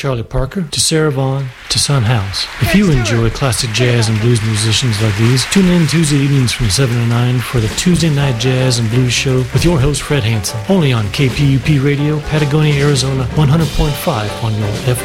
Charlie Parker to Sarah Vaughan to Son House. If you enjoy classic jazz and blues musicians like these, tune in Tuesday evenings from 7 to 9 for the Tuesday Night Jazz and Blues Show with your host Fred Hansen, only on KPUP Radio, Patagonia, Arizona, 100.5 on your FM.